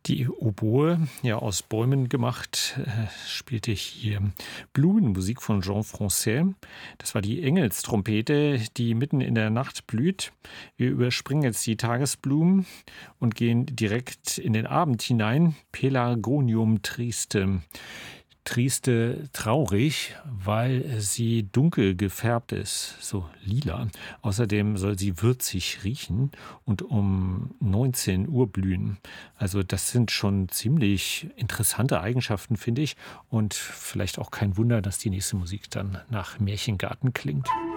Die Oboe, ja aus Bäumen gemacht, spielte hier Blumenmusik von Jean Francaix. Das war die Engelstrompete, die mitten in der Nacht blüht. Wir überspringen jetzt die Tagesblumen und gehen direkt in den Abend hinein. Pelargonium triste. Triste, traurig, weil sie dunkel gefärbt ist, so lila. Außerdem soll sie würzig riechen und um 19 Uhr blühen. Also das sind schon ziemlich interessante Eigenschaften, finde ich. Und vielleicht auch kein Wunder, dass die nächste Musik dann nach Märchengarten klingt.